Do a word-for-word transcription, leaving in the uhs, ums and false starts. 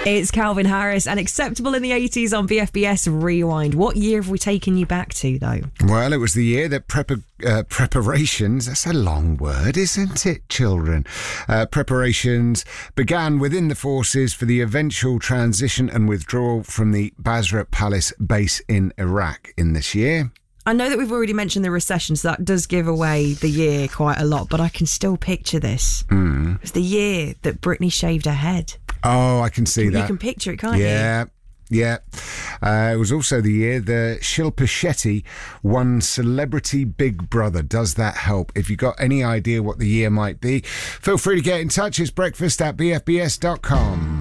It's Calvin Harris and Acceptable in the eighties on B F B S Rewind. What year have we taken you back to, though? Well, it was the year that prep- uh, preparations, that's a long word, isn't it, children? Uh, preparations began within the forces for the eventual transition and withdrawal from the Basra Palace base in Iraq in this year. I know that we've already mentioned the recession, so that does give away the year quite a lot, but I can still picture this. Mm. It was the year that Britney shaved her head. Oh, I can see you that. You can picture it, can't yeah. you? Yeah, uh, it was also the year that Shilpa Shetty won Celebrity Big Brother. Does that help? If you've got any idea what the year might be, feel free to get in touch. It's breakfast at b f b s dot com.